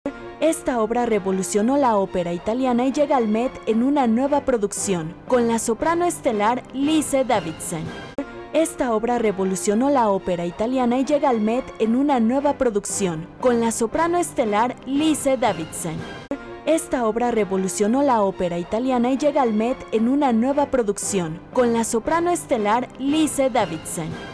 Esta obra revolucionó la ópera italiana y llega al Met en una nueva producción, con la soprano estelar Lise Davidsen. Esta obra revolucionó la ópera italiana y llega al Met en una nueva producción, con la soprano estelar Lise Davidsen. Esta obra revolucionó la ópera italiana y llega al Met en una nueva producción, con la soprano estelar Lise Davidsen.